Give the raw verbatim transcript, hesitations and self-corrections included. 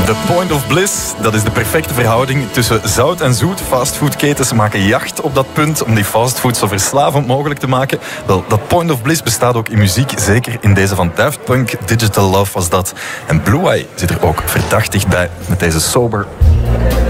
The point of bliss, dat is de perfecte verhouding tussen zout en zoet. Fastfoodketens maken jacht op dat punt om die fastfood zo verslavend mogelijk te maken. Wel, dat point of bliss bestaat ook in muziek, zeker in deze van Daft Punk. Digital Love was dat. En Blue Eye zit er ook verdacht dichtbij met deze Sober.